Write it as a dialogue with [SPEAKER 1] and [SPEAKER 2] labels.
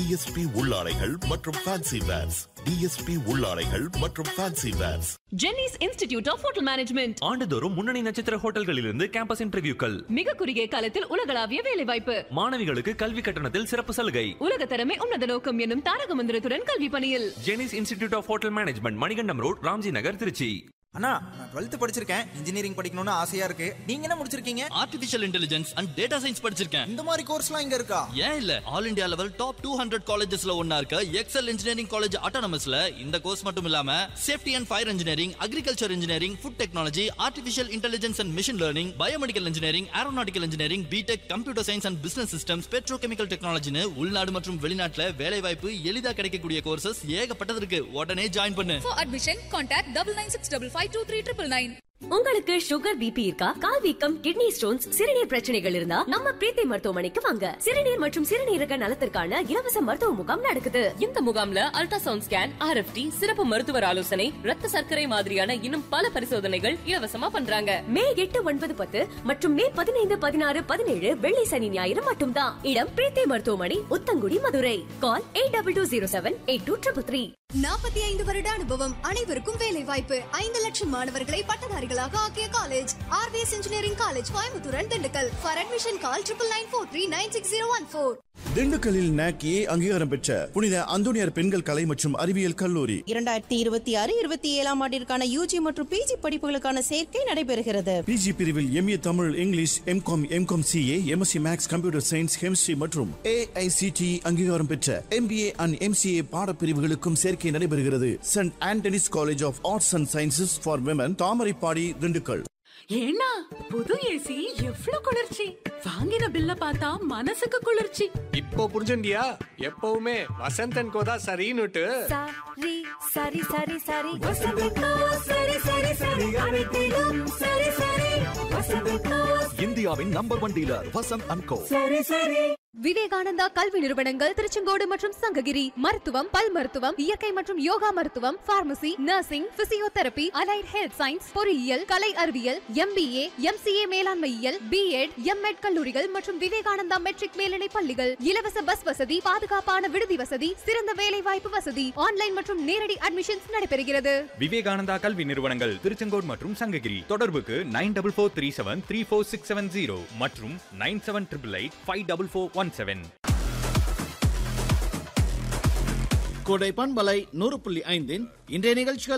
[SPEAKER 1] DSP உள்ளாடைகள் மற்றும் fancy verse. DSP உள்ளாடைகள் மற்றும் fancy verse.
[SPEAKER 2] Jenneys institute of hotel management
[SPEAKER 3] ஆண்டுதோறும் முன்னணி நட்சத்திர ஹோட்டல்களிலிருந்து கேம்பஸ் இன்டர்வியூக்கள்.
[SPEAKER 2] மிக குறுகிய காலத்தில் உலகளாவிய வேலைவாய்ப்பு.
[SPEAKER 3] மாணவிகளுக்கு கல்வி கட்டணத்தில் சிறப்பு சலுகை.
[SPEAKER 2] உலக தரமே உன்னத நோக்கம் என்னும் தாரக மந்திரத்துடன் கல்வி பணியில்.
[SPEAKER 3] Jenneys institute of hotel management, Manikandam road, Ramji நகர், திருச்சி.
[SPEAKER 4] அண்ணா, நான் 12th படிச்சிருக்கேன். இன்ஜினியரிங் படிக்கணும்னு ஆசையா இருக்கு. நீங்க என்ன முடிச்சிருக்கீங்க?
[SPEAKER 5] Artificial intelligence and data science படிச்சிருக்கேன்.
[SPEAKER 4] இந்த மாதிரி கோர்ஸ்லாம் இங்க இருக்கா?
[SPEAKER 5] ஏன் இல்ல, ஆல் இந்தியா லெவல் டாப் 200 காலேஜஸ்ல ஒண்ணா இருக்க எக்ஸல் இன்ஜினியரிங் காலேஜ் ஆட்டோனமஸ்ல இந்த கோர்ஸ் மட்டும் இல்லாம safety and fire engineering, agriculture engineering, food technology, artificial intelligence and machine learning, biomedical engineering, aeronautical engineering, BTech, computer science and business systems, petrochemical டெக்னாலஜின்னு உள்நாடு மற்றும் வெளிநாட்டுல வேலை வாய்ப்பு எளிதா கிடைக்கக்கூடிய கோர்சஸ் ஏகப்பட்டது இருக்கு. உடனே ஜாயின் பண்ணு.
[SPEAKER 6] For admission, contact 99655399.
[SPEAKER 7] உங்களுக்கு சுகர், பிபி இருக்கா? கால் வீக்கம், கிட்னி ஸ்டோன்ஸ், சிறுநீர் பிரச்சனைகள் இருந்தா நம்ம பிரீத்தி மருத்துவமனைக்கு வாங்க. சிறுநீர் மற்றும் சிறுநீரக நலத்திற்கான இலவச மருத்துவ முகாம் நடக்குது.
[SPEAKER 2] இந்த முகாம்ல அல்ட்ராசவுண்ட் ஸ்கேன், RFT, சிறப்பு மருத்துவர் ஆலோசனை, ரத்த சர்க்கரை மாதிரியான இன்னும் பல பரிசோதனைகள் இலவசமா பண்றாங்க.
[SPEAKER 7] மே 8, 9, 10 மற்றும் மே 15, 16, 17 வெள்ளி, சனி, ஞாயிறு மட்டும்தான். இடம் பிரீத்தி மருத்துவமனை, உத்தங்குடி, மதுரை. கால் 8220782333.
[SPEAKER 6] 45 வருட அனுபவம், அனைவருக்கும் வேலை வாய்ப்பு. 5 லட்சம் மாணவர்களை பட்டதாரிகளாக ஆக்கிய college RVS engineering college, Coimbatore, Dindigul. For admission call 9943966014.
[SPEAKER 8] திண்டுக்கல்லில் NACA அங்கீகாரம் பெற்ற புனித அந்தோனியார் பெண்கள் கலை மற்றும் அறிவியல் கல்லூரி
[SPEAKER 9] 2026-27 ஆண்டிற்கான UG மற்றும் PG படிப்புகளுக்கான சேர்க்கை நடைபெறுகிறது.
[SPEAKER 8] PG பிரிவில் MA Tamil, English, MCOM CA, MSc Maths, computer science, chemistry மற்றும் AICT அங்கீகாரம் பெற்ற MBA and MCA பாடப்பிரிவுகளுக்கும் சேர்க்கை நடைபெறுகிறது. Send Anthony's college of arts and sciences for women, Thamaraipadi, Dindigul.
[SPEAKER 10] ஏன்னா புது ஏசி எவ்வளவு குளிர்ச்சி! வாங்கின பில்ல பார்த்தா மனசுக்கு குளிர்ச்சி.
[SPEAKER 11] இப்போ புரிஞ்சுண்டியா? எப்பவுமே வசந்தன் கோதா சரின்னுட்டு.
[SPEAKER 7] சரி சரி சரி சரி வசந்தக்கோ, சரி சரி சரி அனைத்திலும் சரி சரி வசந்தக்கோ.
[SPEAKER 1] இந்தியாவின் நம்பர் 1 டீலர் வசந்த் அண்ட் கோ.
[SPEAKER 7] சரி சரி.
[SPEAKER 6] விவேகானந்தா கல்வி நிறுவனங்கள் திருச்செங்கோடு மற்றும் சங்ககிரி. மருத்துவம், பல் மருத்துவம், இயற்கை மற்றும் யோகா மருத்துவம், pharmacy, nursing, physiotherapy, allied health science, பொறியியல், கலை அறிவியல், MBA, MCA மேலாண்மையியல், B.Ed, M.Ed கல்லூரிகள் மற்றும் விவேகானந்தா மெட்ரிக் மேல்நிலை பள்ளிகள். இலவச பஸ் வசதி, பாதுகாப்பான விடுதி வசதி, சிறந்த வேலை வாய்ப்பு வசதி. ஆன்லைன் மற்றும் நேரடி அட்மிஷன்ஸ் நடைபெறுகிறது.
[SPEAKER 12] விவேகானந்தா கல்வி நிறுவனங்கள் திருச்செங்கோடு மற்றும் சங்ககிரி. தொடர்புக்கு 9443734670 மற்றும் 9788854417.
[SPEAKER 13] கோடை பண்பலை 100.5 இன்றைய நிகழ்ச்சிகள்